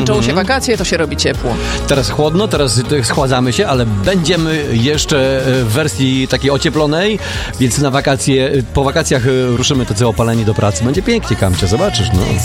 zaczęło się wakacje, to się robi ciepło. Teraz chłodno, teraz schładzamy się, ale będziemy jeszcze w wersji takiej ocieplonej, więc po wakacjach ruszymy tacy opaleni do pracy. Będzie pięknie, Kamcia, zobaczysz, no.